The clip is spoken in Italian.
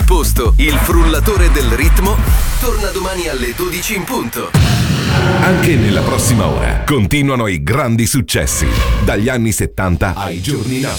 posto, il frullatore del ritmo, torna domani alle 12 in punto. Anche nella prossima ora continuano i grandi successi, dagli anni 70 ai giorni nostri.